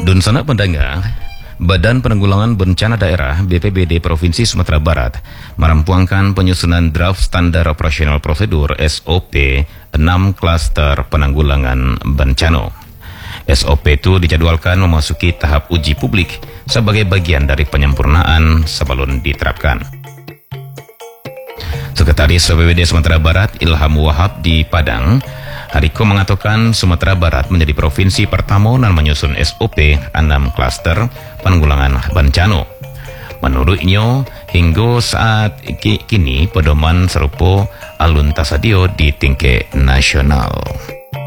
Dun sana pendengar, Badan Penanggulangan Bencana Daerah BPBD Provinsi Sumatera Barat merampungkan penyusunan draft standar operasional prosedur SOP 6 klaster penanggulangan bencana. SOP itu dijadwalkan memasuki tahap uji publik sebagai bagian dari penyempurnaan sebelum diterapkan. Sekretaris BPBD Sumatera Barat Ilham Wahab di Padang Hariko mengatakan Sumatera Barat menjadi provinsi pertama yang menyusun SOP 6 klaster penanggulangan bencana. Menurutnya, hingga saat kini pedoman serupa alun tasadio di tingkat nasional.